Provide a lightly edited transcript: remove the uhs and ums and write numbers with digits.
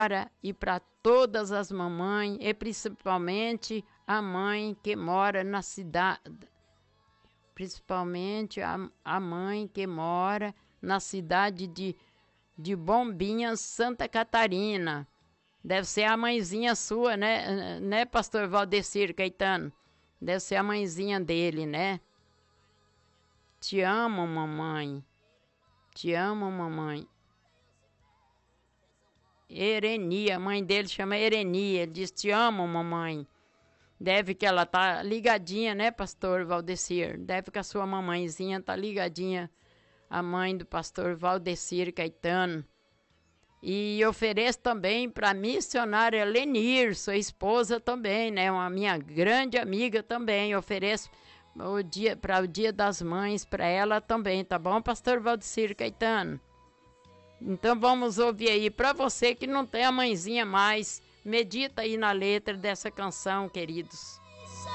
e para todas as mamães, e principalmente a mãe que mora na cidade, principalmente a mãe que mora na cidade de Bombinhas, Santa Catarina. Deve ser a mãezinha sua, né, pastor Valdecir Caetano? Deve ser a mãezinha dele, né? Te amo, mamãe. Te amo, mamãe. Erenia, a mãe dele chama Erenia. Ele diz, te amo, mamãe. Deve que ela tá ligadinha, né, pastor Valdecir? Deve que a sua mamãezinha tá ligadinha, a mãe do pastor Valdecir Caetano. E ofereço também para a missionária Lenir, sua esposa também, né? Uma minha grande amiga também. Ofereço para o Dia das Mães para ela também, tá bom, pastor Valdecir Caetano? Então vamos ouvir aí. Para você que não tem a mãezinha mais, medita aí na letra dessa canção, queridos.